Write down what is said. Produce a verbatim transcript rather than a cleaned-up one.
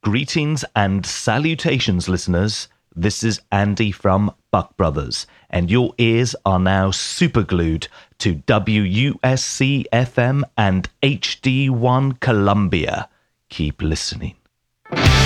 Greetings and salutations, listeners. This is Andy from Buck Brothers, and your ears are now superglued to W U S C F M and H D one Columbia. Keep listening.